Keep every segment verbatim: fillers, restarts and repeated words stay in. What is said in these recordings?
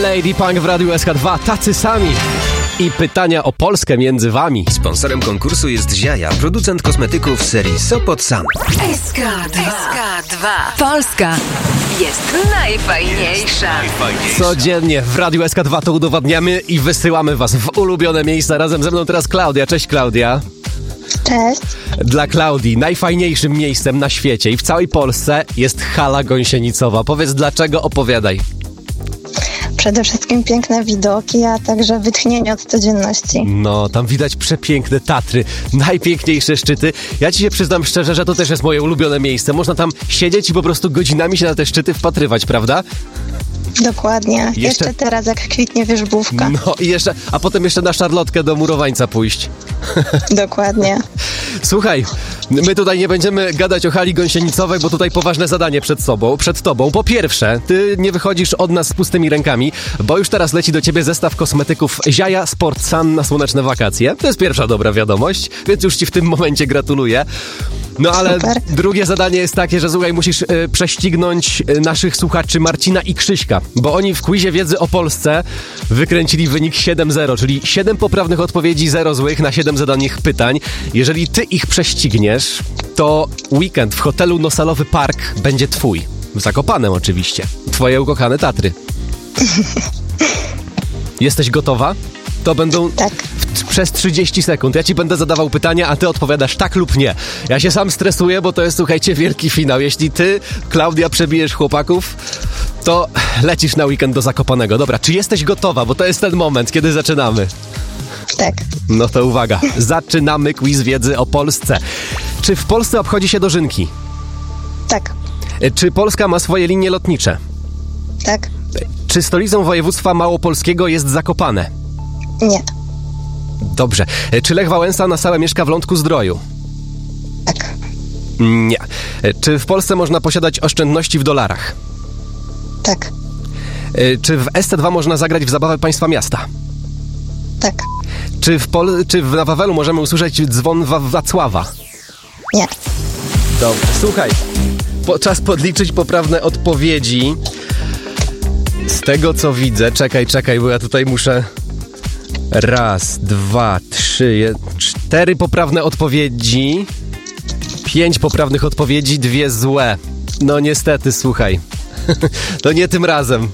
Lady Punk w Radiu S K dwa, tacy sami. I pytania o Polskę między wami. Sponsorem konkursu jest Ziaja, producent kosmetyków serii Sopot Sam. S K dwa. Polska jest najfajniejsza. Codziennie w Radiu S K dwa to udowadniamy i wysyłamy was w ulubione miejsca. Razem ze mną teraz Klaudia. Cześć, Klaudia. Cześć. Dla Klaudii najfajniejszym miejscem na świecie i w całej Polsce jest Hala Gąsienicowa. Powiedz dlaczego, opowiadaj. Przede wszystkim piękne widoki, a także wytchnienie od codzienności. No, tam widać przepiękne Tatry, najpiękniejsze szczyty. Ja ci się przyznam szczerze, że to też jest moje ulubione miejsce. Można tam siedzieć i po prostu godzinami się na te szczyty wpatrywać, prawda? Dokładnie. Jeszcze, Jeszcze teraz jak kwitnie wierzbówka. No i jeszcze, a potem jeszcze na Szarlotkę do Murowańca pójść. Dokładnie. Słuchaj, my tutaj nie będziemy gadać o Hali Gąsienicowej, bo tutaj poważne zadanie przed sobą, przed tobą. Po pierwsze, ty nie wychodzisz od nas z pustymi rękami, bo już teraz leci do ciebie zestaw kosmetyków Ziaja Sport Sun na słoneczne wakacje. To jest pierwsza dobra wiadomość, więc już ci w tym momencie gratuluję. No ale Super. Drugie zadanie jest takie, że słuchaj, musisz y, prześcignąć y, naszych słuchaczy Marcina i Krzyśka, bo oni w quizie wiedzy o Polsce wykręcili wynik siedem zero, czyli siedem poprawnych odpowiedzi, zero złych na siedem zadanych pytań. Jeżeli ty ich prześcigniesz, to weekend w hotelu Nosalowy Park będzie twój. W Zakopanem oczywiście. Twoje ukochane Tatry. Jesteś gotowa? To będą Tak. w, przez trzydzieści sekund. Ja ci będę zadawał pytania, a ty odpowiadasz tak lub nie. Ja się sam stresuję, bo to jest, słuchajcie, wielki finał. Jeśli ty, Klaudia, przebijesz chłopaków, to lecisz na weekend do Zakopanego. Dobra, czy jesteś gotowa? Bo to jest ten moment, kiedy zaczynamy. Tak. No to uwaga, zaczynamy quiz wiedzy o Polsce. Czy w Polsce obchodzi się dożynki? Tak. Czy Polska ma swoje linie lotnicze? Tak. Czy stolicą województwa małopolskiego jest Zakopane? Nie. Dobrze. Czy Lech Wałęsa na stałe mieszka w Lądku-Zdroju? Tak. Nie. Czy w Polsce można posiadać oszczędności w dolarach? Tak. Czy w S C dwa można zagrać w zabawę państwa miasta? Tak. Czy w, Pol- czy w na Wawelu możemy usłyszeć dzwon Wa- Wacława? Nie. Dobrze. Słuchaj, po- czas podliczyć poprawne odpowiedzi. Z tego co widzę, czekaj, czekaj, bo ja tutaj muszę... Raz, dwa, trzy, je, cztery poprawne odpowiedzi, pięć poprawnych odpowiedzi, dwie złe. No niestety, słuchaj, to nie tym razem.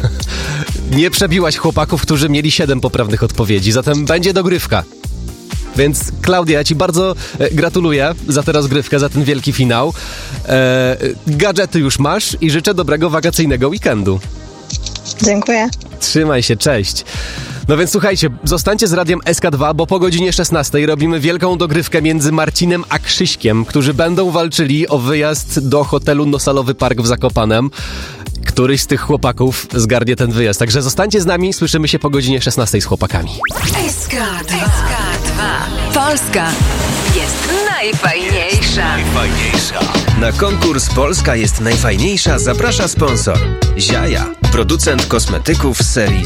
Nie przebiłaś chłopaków, którzy mieli siedem poprawnych odpowiedzi, zatem będzie dogrywka. Więc Klaudia, ja ci bardzo e, gratuluję za tę rozgrywkę, za ten wielki finał. E, gadżety już masz i życzę dobrego wakacyjnego weekendu. Dziękuję. Trzymaj się, cześć. No więc słuchajcie, zostańcie z Radiem S K dwa, bo po godzinie szesnastej robimy wielką dogrywkę między Marcinem a Krzyśkiem, którzy będą walczyli o wyjazd do hotelu Nosalowy Park w Zakopanem. Któryś z tych chłopaków zgarnie ten wyjazd. Także zostańcie z nami, słyszymy się po godzinie szesnastej z chłopakami. S K dwa. Polska jest najfajniejsza. Na konkurs Polska jest najfajniejsza zaprasza sponsor Ziaja, producent kosmetyków serii